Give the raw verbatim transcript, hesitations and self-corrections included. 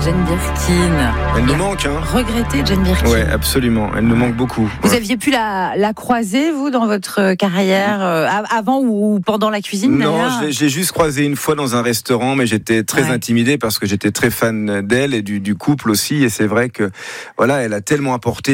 Jane Birkin. Elle nous manque, hein. Regrettez Jane Birkin. Ouais, absolument. Elle nous manque beaucoup. Vous ouais. aviez pu la, la croiser, vous, dans votre carrière, euh, avant ou pendant la cuisine, Non, d'ailleurs je l'ai, je l'ai juste croisée une fois dans un restaurant, mais j'étais très ouais. intimidé parce que j'étais très fan d'elle et du, du couple aussi. Et c'est vrai que, voilà, elle a tellement apporté